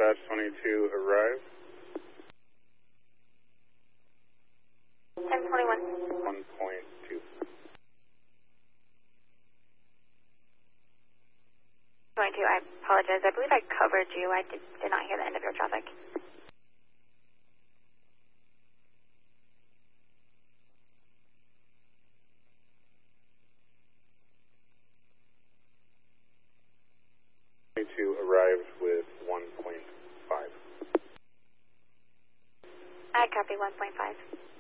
10-22 arrive. 1021. 1.2. 22, I apologize. I believe I covered you. I did not hear the end of your traffic. Arrives with 1.5. I copy 1.5.